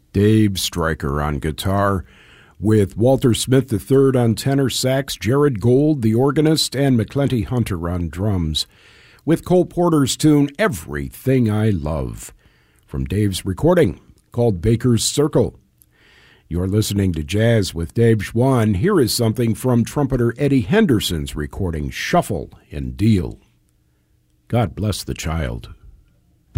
Dave Stryker on guitar, with Walter Smith III on tenor sax, Jared Gold, the organist, and McClenty Hunter on drums, with Cole Porter's tune Everything I Love, from Dave's recording called Baker's Circle. You're listening to Jazz with Dave Schwann. Here is something from trumpeter Eddie Henderson's recording, Shuffle and Deal. God bless the child.